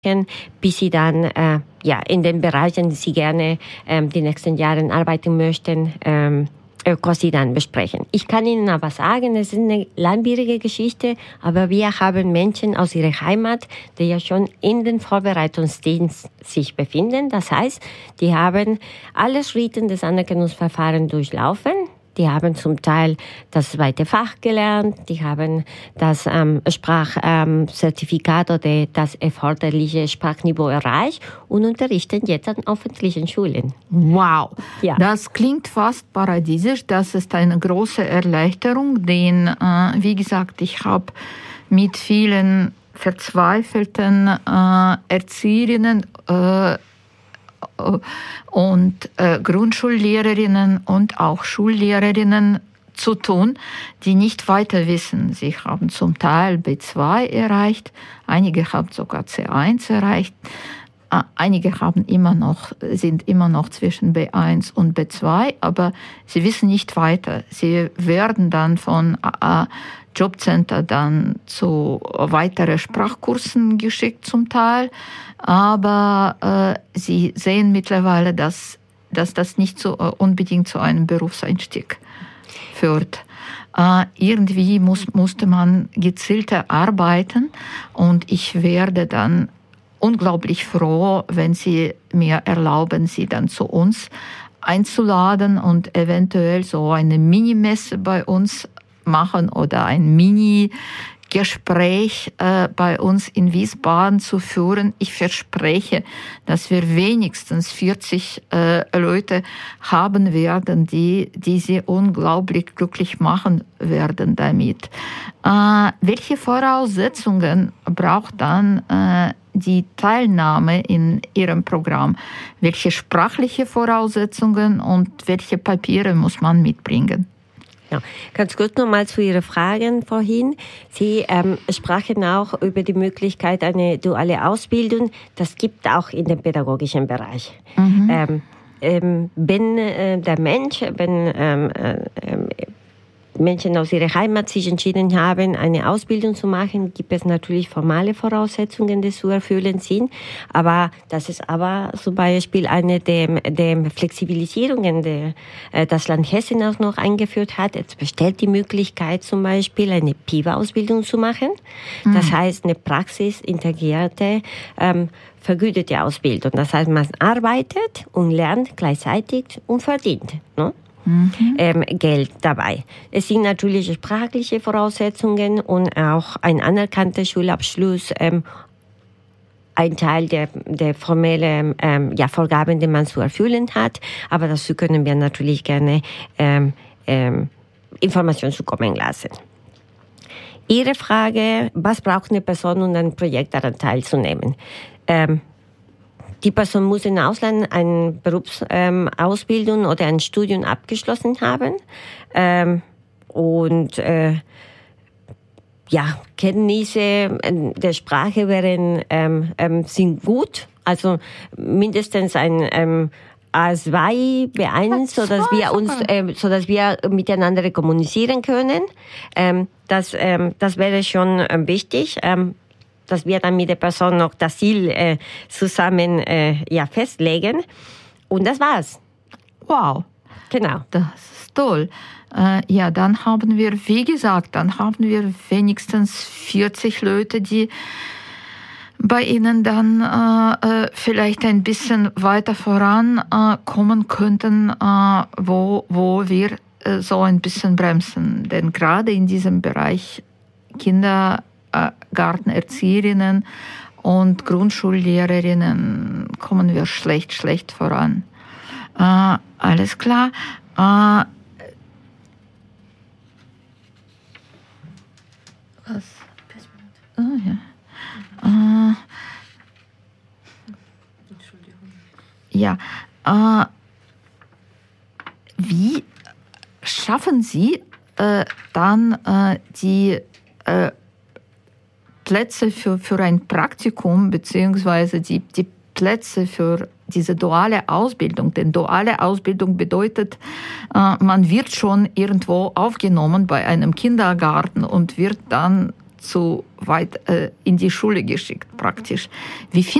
bis sie dann in den Bereichen, die sie gerne die nächsten Jahre arbeiten möchten, quasi dann besprechen. Ich kann Ihnen aber sagen, es ist eine langwierige Geschichte, aber wir haben Menschen aus ihrer Heimat, die ja schon in den Vorbereitungsdienst sich befinden. Das heißt, die haben alle Schritte des Anerkennungsverfahrens durchlaufen. Die haben zum Teil das zweite Fach gelernt, die haben das Sprachzertifikat oder das erforderliche Sprachniveau erreicht und unterrichten jetzt an öffentlichen Schulen. Wow, ja. Das klingt fast paradiesisch. Das ist eine große Erleichterung, denn, wie gesagt, ich habe mit vielen verzweifelten Erzieherinnen und Grundschullehrerinnen und auch Schullehrerinnen zu tun, die nicht weiter wissen. Sie haben zum Teil B2 erreicht, einige haben sogar C1 erreicht, einige sind immer noch zwischen B1 und B2, aber sie wissen nicht weiter. Sie werden dann von Jobcenter dann zu weiteren Sprachkursen geschickt zum Teil, aber sie sehen mittlerweile, dass das nicht so unbedingt zu einem Berufseinstieg führt. Irgendwie musste man gezielter arbeiten und ich werde dann unglaublich froh, wenn Sie mir erlauben, Sie dann zu uns einzuladen und eventuell so eine Minimesse bei uns machen oder ein Mini-Gespräch bei uns in Wiesbaden zu führen. Ich verspreche, dass wir wenigstens 40 Leute haben werden, die Sie unglaublich glücklich machen werden damit. Welche Voraussetzungen braucht dann die Teilnahme in Ihrem Programm? Welche sprachliche Voraussetzungen und welche Papiere muss man mitbringen? Ja, ganz kurz nochmal zu Ihren Fragen vorhin. Sie sprachen auch über die Möglichkeit eine duale Ausbildung. Das gibt auch in dem pädagogischen Bereich. Mhm. Wenn Menschen aus ihrer Heimat sich entschieden haben, eine Ausbildung zu machen, gibt es natürlich formale Voraussetzungen, die zu erfüllen sind. Aber das ist aber zum Beispiel eine der Flexibilisierungen, die das Land Hessen auch noch eingeführt hat. Es besteht die Möglichkeit, zum Beispiel eine PIVA-Ausbildung zu machen. Mhm. Das heißt, eine praxisintegrierte, vergütete Ausbildung. Das heißt, man arbeitet und lernt gleichzeitig und verdient, ne? Geld dabei. Es sind natürlich sprachliche Voraussetzungen und auch ein anerkannter Schulabschluss, ein Teil der formellen Vorgaben, die man zu erfüllen hat. Aber dazu können wir natürlich gerne Informationen zukommen lassen. Ihre Frage, was braucht eine Person, um an einem Projekt daran teilzunehmen? Die Person muss im Ausland eine Berufsausbildung oder ein Studium abgeschlossen haben. Kenntnisse der Sprache sind gut. Also mindestens ein A2, B1, sodass wir miteinander kommunizieren können. Das wäre schon wichtig. Dass wir dann mit der Person noch das Ziel zusammen festlegen. Und das war's. Wow. Genau. Das ist toll. Dann haben wir, wie gesagt, wenigstens 40 Leute, die bei Ihnen dann vielleicht ein bisschen weiter vorankommen könnten, wo wir so ein bisschen bremsen. Denn gerade in diesem Bereich Kindergartenerzieherinnen und Grundschullehrerinnen kommen wir schlecht voran. Alles klar. Was? Oh, ja. Wie schaffen Sie dann die Plätze für ein Praktikum beziehungsweise die Plätze für diese duale Ausbildung? Denn duale Ausbildung bedeutet, man wird schon irgendwo aufgenommen bei einem Kindergarten und wird dann zu weit in die Schule geschickt praktisch. Wie